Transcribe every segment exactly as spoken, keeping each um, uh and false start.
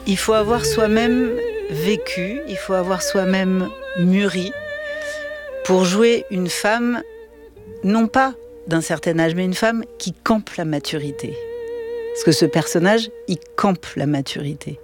Il faut avoir soi-même vécu, il faut avoir soi-même mûri pour jouer une femme, non pas d'un certain âge, mais une femme qui campe la maturité. Parce que ce personnage, il campe la maturité.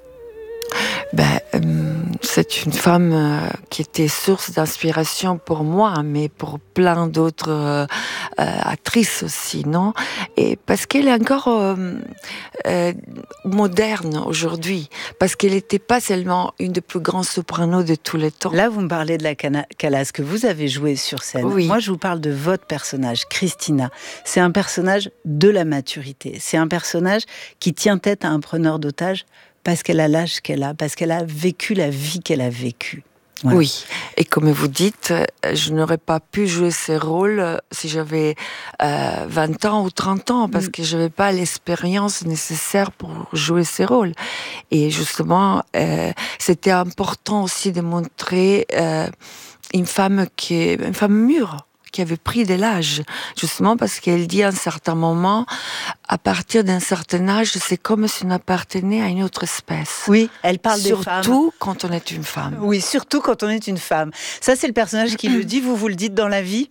Ben, euh, c'est une femme euh, qui était source d'inspiration pour moi, mais pour plein d'autres euh, euh, actrices aussi, non? Et parce qu'elle est encore euh, euh, moderne aujourd'hui, parce qu'elle n'était pas seulement une des plus grandes sopranos de tous les temps. Là, vous me parlez de la cana- Calas que vous avez jouée sur scène. Oui. Moi, je vous parle de votre personnage, Christina. C'est un personnage de la maturité. C'est un personnage qui tient tête à un preneur d'otages parce qu'elle a l'âge qu'elle a, parce qu'elle a vécu la vie qu'elle a vécue. Voilà. Oui, et comme vous dites, je n'aurais pas pu jouer ce rôle si j'avais euh, vingt ans ou trente ans, parce mm. que je n'avais pas l'expérience nécessaire pour jouer ce rôle. Et justement, euh, c'était important aussi de montrer euh, une femme qui est une femme mûre, qui avait pris de l'âge, justement parce qu'elle dit à un certain moment, à partir d'un certain âge, c'est comme si on appartenait à une autre espèce. Oui, elle parle des femmes. Surtout quand on est une femme. Oui, surtout quand on est une femme. Ça, c'est le personnage qui le dit, vous vous le dites dans la vie?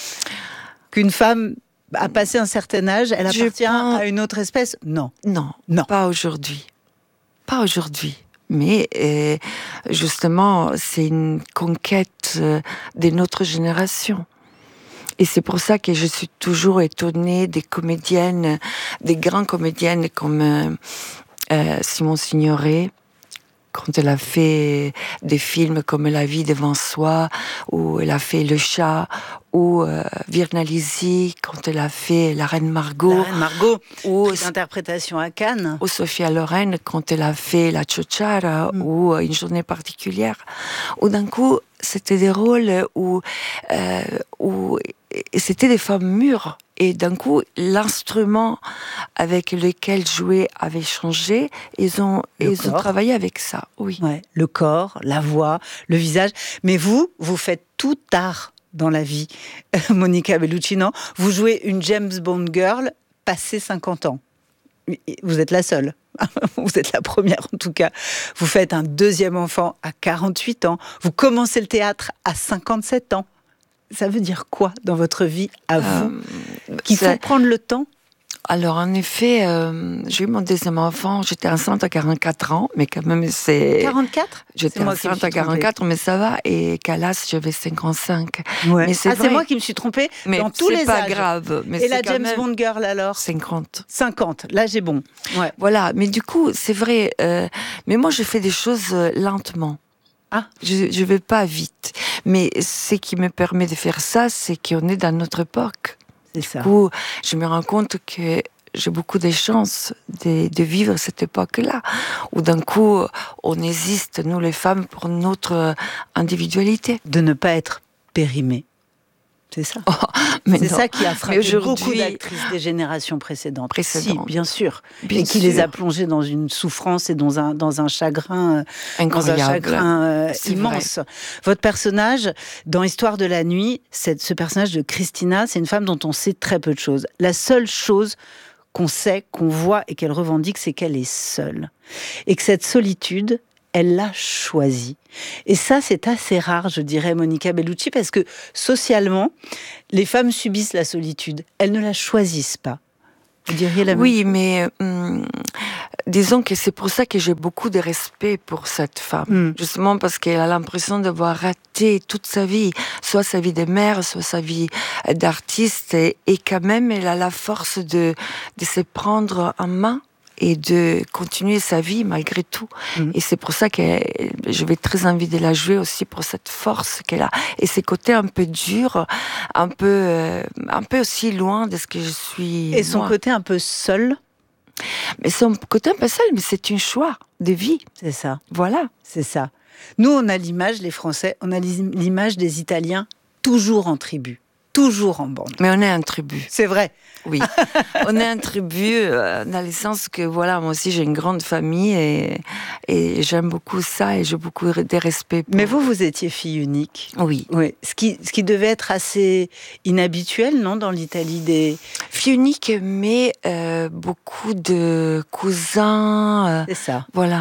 Qu'une femme a passé un certain âge, elle appartient pense... à une autre espèce? Non. Non, non. Pas aujourd'hui. Pas aujourd'hui. Mais euh, justement, c'est une conquête euh, de notre génération. Et c'est pour ça que je suis toujours étonnée des comédiennes, des grandes comédiennes comme euh, euh, Simone Signoret, quand elle a fait des films comme La vie devant soi, ou elle a fait Le chat, ou euh, Virna Lisi, quand elle a fait La Reine Margot. La Reine Margot, ou l'interprétation à Cannes. Ou Sophia Loren, quand elle a fait La Ciociara, mm. ou Une journée particulière. Ou d'un coup, c'était des rôles où, euh, où c'était des femmes mûres. Et d'un coup, l'instrument avec lequel jouer avait changé. Ils ont, ils ont travaillé avec ça, oui. Ouais, le corps, la voix, le visage. Mais vous, vous faites tout art dans la vie. Monica Bellucci, non? Vous jouez une James Bond girl passé cinquante ans. Vous êtes la seule. Vous êtes la première, en tout cas. Vous faites un deuxième enfant à quarante-huit ans. Vous commencez le théâtre à cinquante-sept ans. Ça veut dire quoi dans votre vie à vous euh, Qu'il faut prendre le temps? Alors, en effet, euh, j'ai eu mon deuxième enfant, j'étais enceinte à quarante-quatre ans, mais quand même, c'est... quarante-quatre? J'étais enceinte à quarante-quatre, mais ça va, et Calas, j'avais cinquante-cinq. Ouais. Mais c'est ah, c'est moi qui me suis trompée mais dans tous les âges. c'est pas grave. Mais et la quand James même... Bond girl, alors? cinquante. cinquante, là, j'ai bon. Ouais. Voilà, mais du coup, c'est vrai, euh, mais moi, je fais des choses euh, lentement. Ah. Je ne vais pas vite. Mais ce qui me permet de faire ça, c'est qu'on est dans notre époque. C'est ça. Du coup, je me rends compte que j'ai beaucoup de chance de, de vivre cette époque-là, où d'un coup, on existe, nous les femmes, pour notre individualité. De ne pas être périmée. C'est ça. Oh, mais c'est non. ça qui a frappé beaucoup d'actrices des générations précédentes. Précédentes. Si, bien sûr. Bien et qui sûr. les a plongées dans une souffrance et dans un, dans un chagrin, incroyable. Dans un chagrin euh, immense. Vrai. Votre personnage, dans Histoire de la nuit, c'est, ce personnage de Christina, c'est une femme dont on sait très peu de choses. La seule chose qu'on sait, qu'on voit et qu'elle revendique, c'est qu'elle est seule. Et que cette solitude, elle l'a choisie. Et ça, c'est assez rare, je dirais, Monica Bellucci, parce que socialement, les femmes subissent la solitude. Elles ne la choisissent pas. Vous diriez la même Oui, chose? mais hum, disons que c'est pour ça que j'ai beaucoup de respect pour cette femme. Mm. Justement parce qu'elle a l'impression d'avoir raté toute sa vie, soit sa vie de mère, soit sa vie d'artiste. Et, et quand même, elle a la force de, de se prendre en main et de continuer sa vie malgré tout. Mmh. Et c'est pour ça que j'avais très envie de la jouer aussi, pour cette force qu'elle a. Et ses côtés un peu durs, un peu, euh, un peu aussi loin de ce que je suis. Et son moi. côté un peu seul. Mais son côté un peu seul, mais c'est un choix de vie. C'est ça. Voilà. C'est ça. Nous, on a l'image, les Français, on a l'image des Italiens toujours en tribu. Toujours en bande. Mais on est un tribu. C'est vrai. Oui. On est un tribu euh, dans le sens que, voilà, moi aussi j'ai une grande famille et, et j'aime beaucoup ça et j'ai beaucoup de respect pour... Mais vous, vous étiez fille unique. Oui. Oui. Ce qui, ce qui devait être assez inhabituel, non, dans l'Italie des... Fille unique, mais euh, beaucoup de cousins. Euh, C'est ça. Voilà.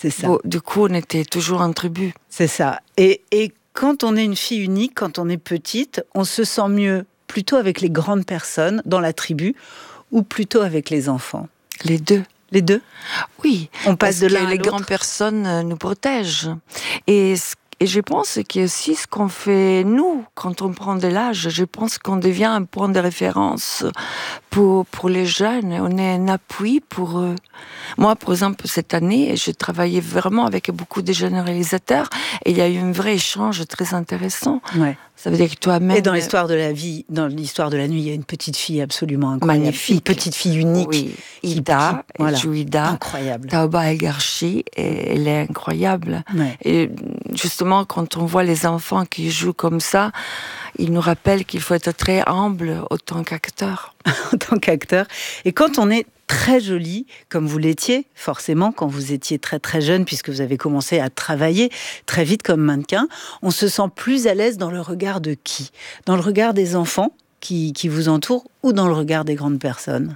C'est ça. Bon, du coup, on était toujours en tribu. C'est ça. Et, et quand on est une fille unique, quand on est petite, on se sent mieux plutôt avec les grandes personnes dans la tribu ou plutôt avec les enfants? Les deux. Les deux? Oui. On passe de l'un à les l'autre. grandes personnes nous protègent. Et Et je pense qu'il y a aussi ce qu'on fait, nous, quand on prend de l'âge. Je pense qu'on devient un point de référence pour, pour les jeunes. On est un appui pour eux. Moi, par exemple, cette année, j'ai travaillé vraiment avec beaucoup de jeunes réalisateurs et il y a eu un vrai échange très intéressant. Ouais. Ça veut dire que toi-même... Et dans l'histoire de la vie, dans l'histoire de la nuit, il y a une petite fille absolument incroyable. Magnifique. Une petite fille unique. Oui. Qui, Ida, qui, voilà. Ida, incroyable. Taoba Elgarchi, et elle est incroyable. Ouais. Et justement, quand on voit les enfants qui jouent comme ça, ils nous rappellent qu'il faut être très humble autant qu'acteur. En tant qu'acteur. Et quand on est très jolie, comme vous l'étiez, forcément, quand vous étiez très très jeune, puisque vous avez commencé à travailler très vite comme mannequin, on se sent plus à l'aise dans le regard de qui? Dans le regard des enfants qui, qui vous entourent ou dans le regard des grandes personnes?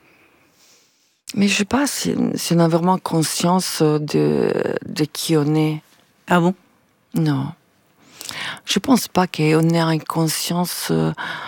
Mais je sais pas si, si on a vraiment conscience de, de qui on est. Ah bon? Non. Je pense pas qu'on ait une conscience euh,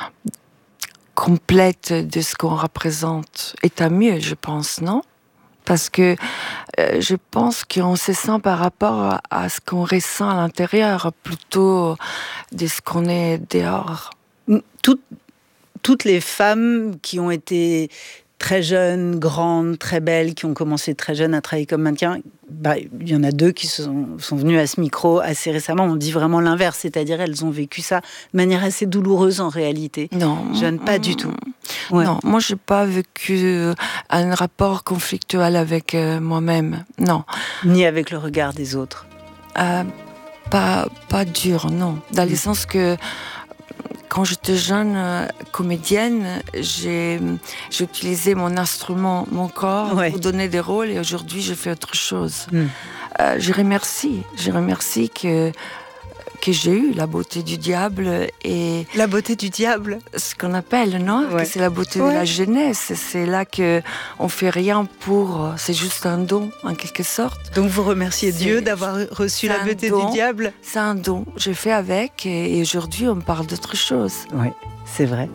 complète de ce qu'on représente. Et tant mieux, je pense, non? Parce que euh, je pense qu'on se sent par rapport à, à ce qu'on ressent à l'intérieur, plutôt de ce qu'on est dehors. Tout, toutes les femmes qui ont été très jeunes, grandes, très belles, qui ont commencé très jeunes à travailler comme mannequin, bah, il y en a deux qui sont, sont venues à ce micro assez récemment. On dit vraiment l'inverse, c'est-à-dire elles ont vécu ça de manière assez douloureuse en réalité. Non. Jeunes, pas du tout. Ouais. Non, moi j'ai pas vécu un rapport conflictuel avec euh, moi-même, non. Ni avec le regard des autres. Euh, pas, pas dur, non. Dans mmh. le sens que quand j'étais jeune euh, comédienne, j'ai, j'ai utilisé mon instrument, mon corps, ouais. pour donner des rôles, et aujourd'hui je fais autre chose. Mmh. Euh, je remercie, je remercie que que j'ai eu la beauté du diable et la beauté du diable, ce qu'on appelle, non, ouais. que c'est la beauté ouais. de la jeunesse. C'est là que on fait rien pour, c'est juste un don en quelque sorte. Donc vous remerciez c'est, Dieu d'avoir reçu la beauté don, du diable. C'est un don. Je fais avec et, et aujourd'hui on parle d'autre chose. Oui, c'est vrai.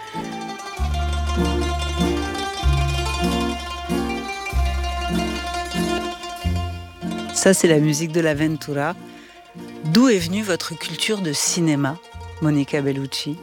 Ça c'est la musique de la Ventura. D'où est venue votre culture de cinéma, Monica Bellucci?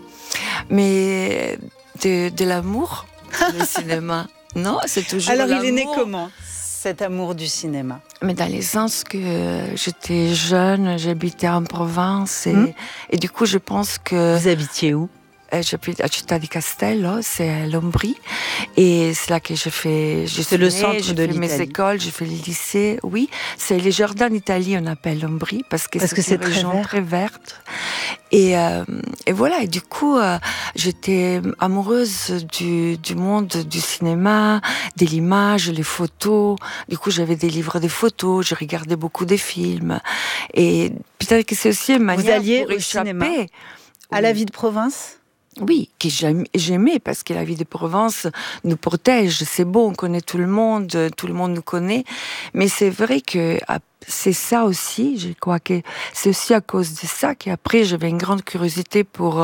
Mais de, de l'amour, le cinéma. Non, c'est toujours Alors, l'amour. il est né comment, cet amour du cinéma? Mais dans le sens que j'étais jeune, j'habitais en province et, mmh. et du coup, je pense que... Vous habitiez où? J'habite à Città di Castello, c'est à Lombrie, et c'est là que j'ai fait. Je c'est le centre j'ai de fait mes écoles, j'ai fait le lycée. Oui, c'est les jardins d'Italie, on appelle Lombrie parce que parce c'est, que c'est une région très, très verte. Et, euh, et voilà. Et du coup, euh, j'étais amoureuse du, du monde du cinéma, de l'image, les photos. Du coup, j'avais des livres de photos, je regardais beaucoup de films. Et peut-être que c'est aussi une manière Vous alliez pour au échapper cinéma, à la vie de province. Oui, que j'aimais parce que la vie de Provence nous protège. C'est beau, on connaît tout le monde, tout le monde nous connaît. Mais c'est vrai que c'est ça aussi, je crois que c'est aussi à cause de ça qu'après j'avais une grande curiosité pour,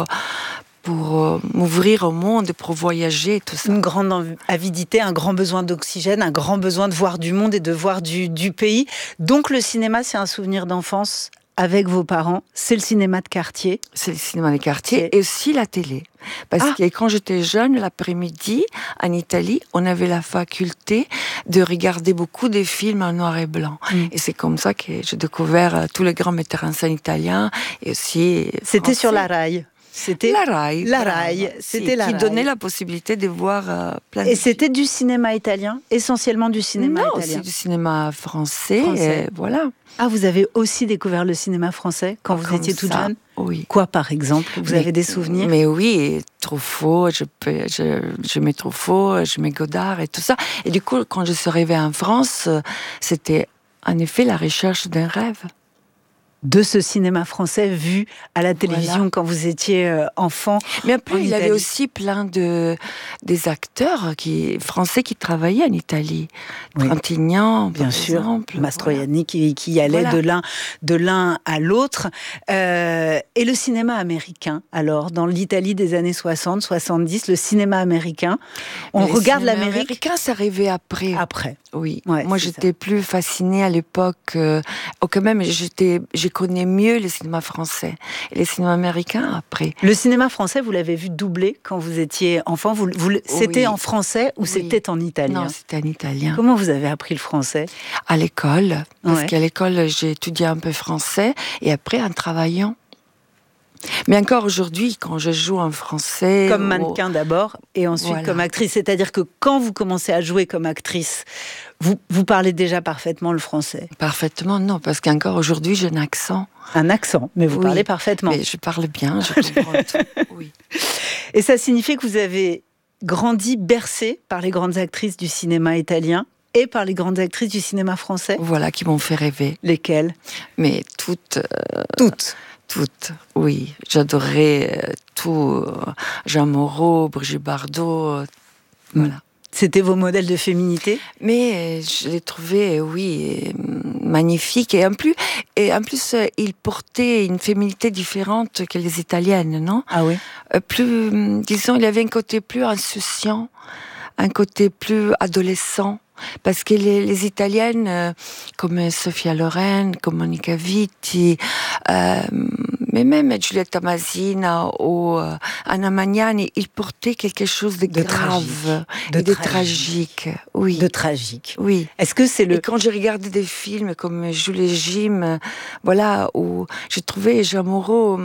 pour m'ouvrir au monde, pour voyager, tout ça. Une grande avidité, un grand besoin d'oxygène, un grand besoin de voir du monde et de voir du, du pays. Donc le cinéma, c'est un souvenir d'enfance avec vos parents, c'est le cinéma de quartier. C'est le cinéma de quartier et, et aussi la télé. Parce ah. que quand j'étais jeune, l'après-midi, en Italie, on avait la faculté de regarder beaucoup de films en noir et blanc. Mm. Et c'est comme ça que j'ai découvert tous les grands metteurs en scène italiens et aussi C'était français. sur la Rai. C'était la Rai. La Rai. C'était si, la qui Rai. donnait la possibilité de voir euh, plein de Et c'était du cinéma italien, essentiellement du cinéma non, italien. aussi du cinéma français. français. Et voilà. Ah, vous avez aussi découvert le cinéma français quand vous Comme étiez toute ça, jeune? Oui. Quoi, par exemple? Vous mais, avez des souvenirs? Mais oui, Truffaut, je, je, je mets Truffaut, je mets Godard et tout ça. Et du coup, quand je suis arrivée en France, c'était en effet la recherche d'un rêve. de ce cinéma français vu à la télévision voilà. quand vous étiez euh, enfant. Mais après, il y avait aussi plein de des acteurs qui français qui travaillaient en Italie. Oui. Trintignant, bien par sûr, exemple. Mastroianni voilà. qui, qui allait voilà. de l'un de l'un à l'autre. Euh, et le cinéma américain, alors, dans l'Italie des années soixante, soixante-dix, le cinéma américain, on Mais regarde l'Amérique. l'Amérique. C'est arrivé après. Après. Oui. Ouais, Moi, j'étais ça. plus fascinée à l'époque. Euh, oh, quand même, j'étais, je connais mieux le cinéma français. Et le cinéma américain, après. Le cinéma français, vous l'avez vu doubler quand vous étiez enfant. Vous, vous, c'était oui. en français ou oui. c'était en italien? Non, c'était en italien. Comment vous avez appris le français? À l'école. Parce ouais. qu'à l'école, j'ai étudié un peu français. Et après, en travaillant. Mais encore aujourd'hui, quand je joue en français... Comme mannequin ou... d'abord, et ensuite voilà. comme actrice. C'est-à-dire que quand vous commencez à jouer comme actrice, vous, vous parlez déjà parfaitement le français? Parfaitement, non, parce qu'encore aujourd'hui, j'ai un accent. Un accent, mais vous oui, parlez parfaitement. Mais je parle bien, je comprends tout. Oui. Et ça signifie que vous avez grandi bercé par les grandes actrices du cinéma italien et par les grandes actrices du cinéma français? Voilà, qui m'ont fait rêver. Lesquelles? Mais toutes. Euh... Toutes. Toutes, oui. J'adorais euh, tout. Euh, Jean Moreau, Brigitte Bardot, euh, voilà. C'était vos modèles de féminité? Mais je les trouvais, oui, magnifiques. Et en plus, et en plus euh, ils portaient une féminité différente que les Italiennes, non? Ah oui. euh, Plus, disons, il y avait un côté plus insouciant, un côté plus adolescent. Parce que les, les Italiennes, euh, comme Sofia Loren, comme Monica Vitti, euh, mais même Giulietta Masina ou euh, Anna Magnani, ils portaient quelque chose de, de grave tragique. De et de tragique. tragique. Oui. De tragique. Oui. Est-ce que c'est le... Et quand j'ai regardé des films comme Jules et Jim, voilà, où j'ai trouvé Jean Moreau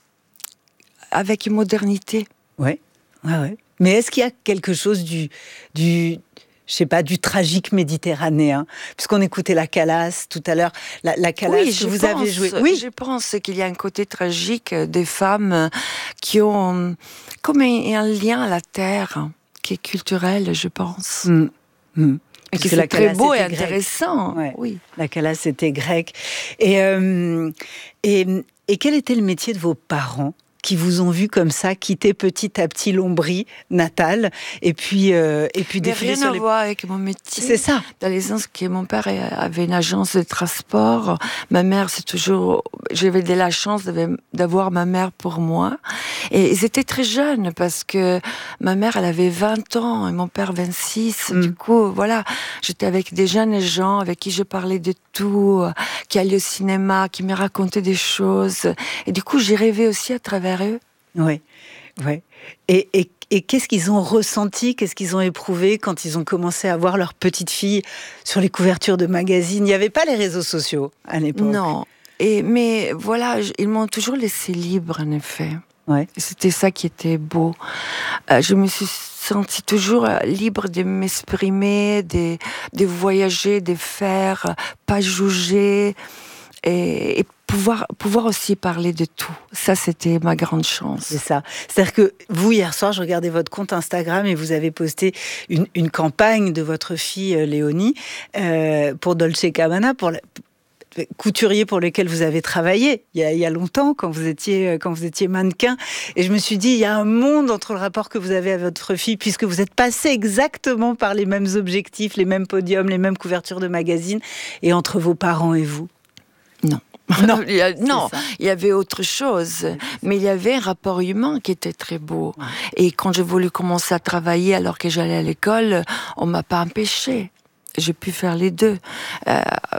avec une modernité. Oui, ouais, ouais. Mais est-ce qu'il y a quelque chose du... du... je sais pas, du tragique méditerranéen, puisqu'on écoutait la Calas tout à l'heure, la, la Calas oui, que vous pense, avez jouée. Oui, je pense qu'il y a un côté tragique des femmes qui ont comme un, un lien à la terre, qui est culturel, je pense. Mmh. Mmh. Et qui est très beau et intéressant. Ouais. Oui. La Calas était grecque. Et, euh, et, et quel était le métier de vos parents qui vous ont vu comme ça quitter petit à petit l'Ombrie natale et puis euh, et puis défiler rien sur à les... voir avec mon métier. C'est ça. Dans les ans que mon père avait une agence de transport, ma mère c'est toujours, j'avais de la chance d'avoir ma mère pour moi. Et ils étaient très jeunes parce que ma mère elle avait vingt ans et mon père vingt-six. Mm. Du coup voilà, j'étais avec des jeunes gens avec qui je parlais de tout, qui allaient au cinéma, qui me racontaient des choses. Et du coup j'ai rêvé aussi à travers eux. Oui, oui. Et, et, et qu'est-ce qu'ils ont ressenti, qu'est-ce qu'ils ont éprouvé quand ils ont commencé à voir leur petite fille sur les couvertures de magazines? Il n'y avait pas les réseaux sociaux à l'époque. Non. Et, mais voilà, ils m'ont toujours laissé libre, en effet. Ouais. C'était ça qui était beau. Euh, je me suis sentie toujours libre de m'exprimer, de, de voyager, de faire, pas juger. Et, et pouvoir, pouvoir aussi parler de tout. Ça, c'était ma grande chance. C'est ça. C'est-à-dire que vous, hier soir, je regardais votre compte Instagram et vous avez posté une, une campagne de votre fille Léonie euh, pour Dolce et Gabbana, pour la, couturier pour lequel vous avez travaillé il y a, il y a longtemps, quand vous étiez, quand vous étiez mannequin. Et je me suis dit, il y a un monde entre le rapport que vous avez à votre fille, puisque vous êtes passé exactement par les mêmes objectifs, les mêmes podiums, les mêmes couvertures de magazines, et entre vos parents et vous. Non. Non, il y, a, non il y avait autre chose, mais il y avait un rapport humain qui était très beau. Ouais. Et quand j'ai voulu commencer à travailler alors que j'allais à l'école, on m'a pas empêché. J'ai pu faire les deux. Euh,